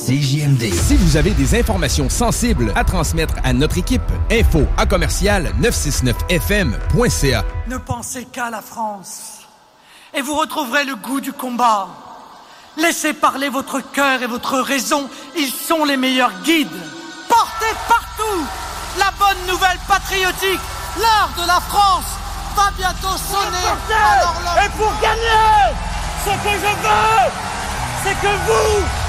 CJMD. Si vous avez des informations sensibles à transmettre à notre équipe, info@969fm.ca. Ne pensez qu'à la France et vous retrouverez le goût du combat. Laissez parler votre cœur et votre raison, ils sont les meilleurs guides. Portez partout la bonne nouvelle patriotique. L'heure de la France va bientôt sonner à l'horloge. Et pour gagner, ce que je veux, c'est que vous